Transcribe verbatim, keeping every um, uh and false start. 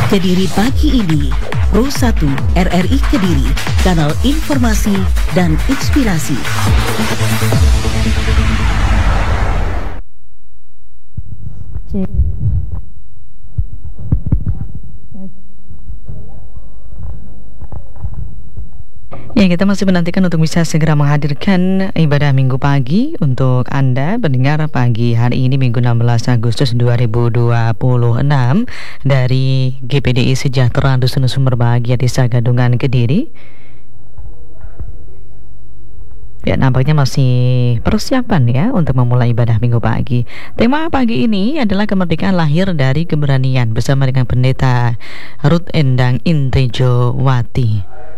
Kediri pagi ini, Pro satu R R I Kediri, kanal informasi dan inspirasi. Ya, kita masih menantikan untuk bisa segera menghadirkan ibadah minggu pagi untuk Anda pendengar pagi hari ini Minggu enam belas Agustus dua ribu dua puluh enam dari G P D I Sejahtera Dusun Sumber Bahagia Desa Gadungan Kediri. Ya, nampaknya masih persiapan ya untuk memulai ibadah minggu pagi. Tema pagi ini adalah kemerdekaan lahir dari keberanian bersama dengan Pendeta Ruth Endang Intejowati.